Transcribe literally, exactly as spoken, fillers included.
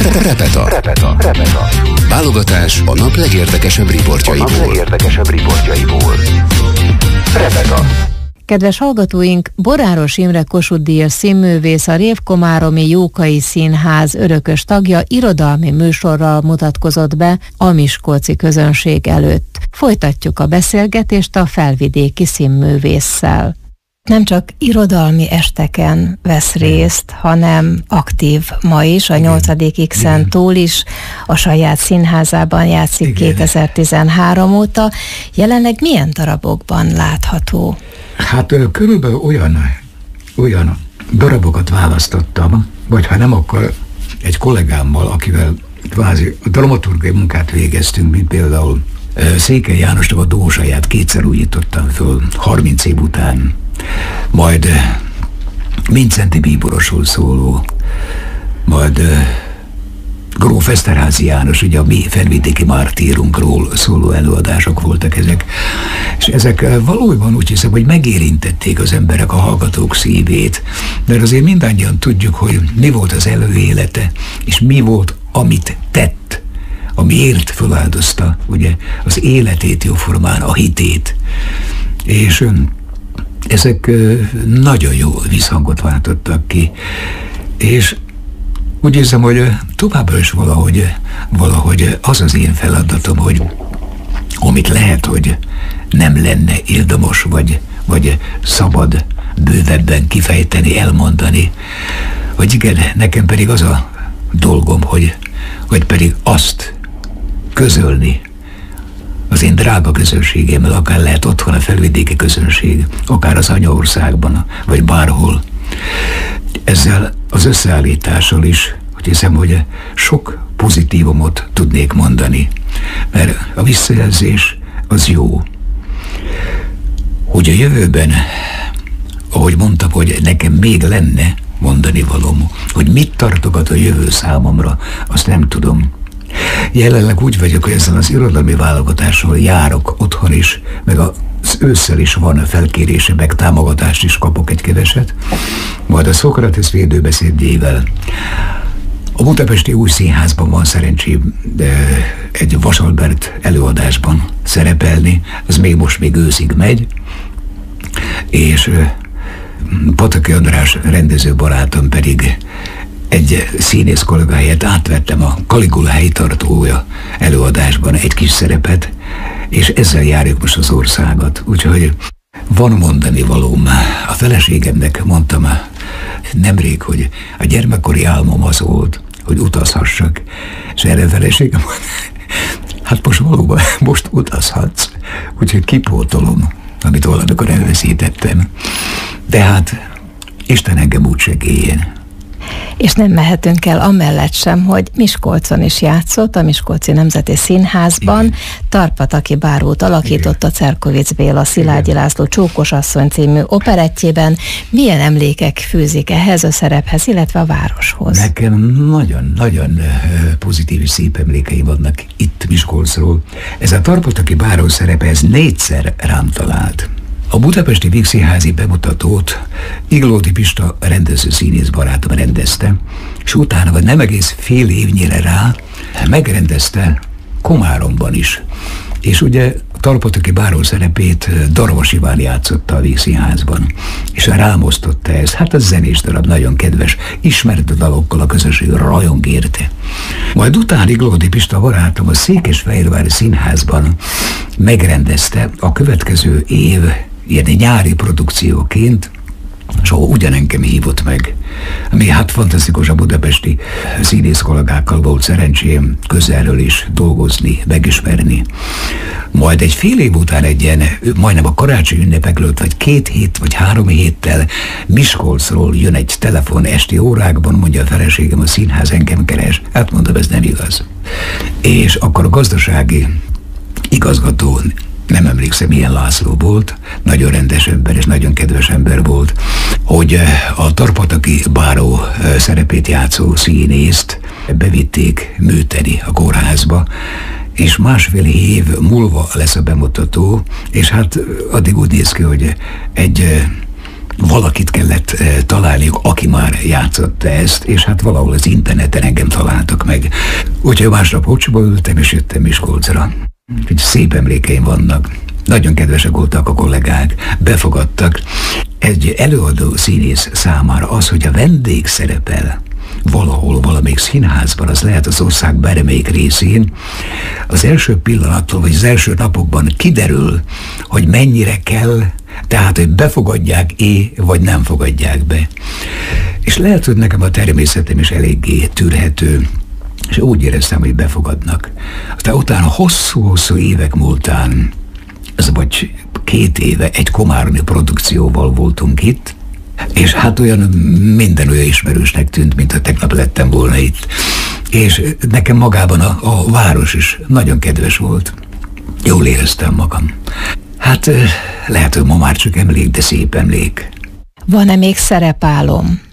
Repeta. Repeta. Repeta. Válogatás a nap legérdekesebb riportjaiból. A nap legérdekesebb riportjaiból. Repeta. Kedves hallgatóink, Boráros Imre Kossuth-díjas színművész, a Révkomáromi Jókai Színház örökös tagja irodalmi műsorral mutatkozott be a miskolci közönség előtt. Folytatjuk a beszélgetést a felvidéki színművésszel. Nem csak irodalmi esteken vesz részt, hanem aktív ma is, a nyolcadik X-en túl is, a saját színházában játszik. Igen. kétezer-tizenhárom óta. Jelenleg milyen darabokban látható? Hát körülbelül olyan, olyan darabokat választottam, vagy ha nem, akkor egy kollégámmal, akivel kvázi dramaturgiai munkát végeztünk, mint például Székely Jánosnak a Dózsaját kétszer újítottam föl, harminc év után, majd Mincenti bíborosról szóló, majd Gróf Eszterházy János, ugye a mi felvidéki mártírunkról szóló előadások voltak ezek, és ezek valójában úgy hiszem, hogy megérintették az emberek, a hallgatók szívét, mert azért mindannyian tudjuk, hogy mi volt az előélete, és mi volt, amit tett, amiért feláldozta, ugye, az életét jóformán, a hitét, és ezek nagyon jó visszhangot váltottak ki, és úgy érzem, hogy továbbra is valahogy, valahogy az az én feladatom, hogy amit lehet, hogy nem lenne érdemes, vagy, vagy szabad bővebben kifejteni, elmondani, hogy igen, nekem pedig az a dolgom, hogy, hogy pedig azt közölni az én drága közönségemmel, akár lehet otthon a felvidéki közönség, akár az anyaországban, vagy bárhol. Ezzel az összeállítással is, hogy hiszem, hogy sok pozitívumot tudnék mondani, mert a visszajelzés az jó. Hogy a jövőben, ahogy mondtam, hogy nekem még lenne mondani valóm, hogy mit tartogat a jövő számomra, azt nem tudom. Jelenleg úgy vagyok, hogy ezzel az irodalmi válogatással járok otthon is, meg az ősszel is van felkérése, meg támogatást is kapok egy keveset, majd a Szókratész védőbeszédjével. A Budapesti Új Színházban van szerencsém, de egy Vasalbert előadásban szerepelni, ez még most még őszig megy, és Pataki András rendező barátom pedig egy színész kollégáját átvettem a Caligula helytartója előadásban egy kis szerepet, és ezzel járjuk most az országot. Úgyhogy van mondani valóm. A feleségemnek mondtam nemrég, hogy a gyermekkori álmom az volt, hogy utazhassak, és erre a feleségem mondta, hát most valóban most utazhatsz, úgyhogy kipótolom, amit valamikor elveszítettem. De hát Isten engem úgy segéljen. És nem mehetünk el amellett sem, hogy Miskolcon is játszott, a Miskolci Nemzeti Színházban. Igen. Tarpataki bárót alakította Cerkovics Béla, Szilágyi Igen. László Csókosasszony című operettjében. Milyen emlékek fűzik ehhez a szerephez, illetve a városhoz? Nekem nagyon-nagyon pozitív és szép emlékei vannak itt Miskolcról. Ez a Tarpataki báró szerepe, ez négyszer rám talált. A budapesti Vígszínházi bemutatót Iglódi Pista rendező színész barátom rendezte, és utána, vagy nem egész fél évnyire rá, megrendezte Komáromban is. És ugye a Tarpataki báró szerepét Darvas Iván játszotta a Vígszínházban, és rám osztotta ez. Hát az zenés darab, nagyon kedves, ismert dalokkal a közönség rajong érte. Majd utána Iglódi Pista barátom a Székesfehérvári Színházban megrendezte a következő év ilyen nyári produkcióként, és ahol ugyanengem hívott meg, ami hát fantasztikus, a budapesti színész kollégákkal volt szerencsém közelről is dolgozni, megismerni. Majd egy fél év után egy ilyen, majdnem a karácsony ünnepekről, vagy két hét, vagy három héttel Miskolcról jön egy telefon esti órákban, mondja a feleségem, a színház engem keres. Hát mondom, ez nem igaz. És akkor a gazdasági igazgató, nem emlékszem, milyen László volt, nagyon rendes ember és nagyon kedves ember volt, hogy a Tarpataki báró szerepét játszó színészt bevitték műteni a kórházba, és másfél év múlva lesz a bemutató, és hát addig úgy néz ki, hogy egy valakit kellett e, találniuk, aki már játszotta ezt, és hát valahol az interneten engem találtak meg. Úgyhogy másnap Hocsba ültem, és jöttem Miskolcra. Úgyhogy szép emlékeim vannak. Nagyon kedvesek voltak a kollégák, befogadtak. Egy előadó színész számára az, hogy a vendég szerepel valahol, valamelyik színházban, az lehet az ország bármelyik részén, az első pillanattól, vagy az első napokban kiderül, hogy mennyire kell, tehát, hogy befogadják-e, vagy nem fogadják be. És lehet, hogy nekem a természetem is eléggé tűrhető, és úgy éreztem, hogy befogadnak. Aztán utána hosszú-hosszú évek múltán, ez vagy két éve egy komáromi produkcióval voltunk itt, és hát olyan minden olyan ismerősnek tűnt, mint ha tegnap lettem volna itt. És nekem magában a, a város is nagyon kedves volt. Jól éreztem magam. Hát lehet, hogy ma már csak emlék, de szép emlék. Van-e még szerepálom?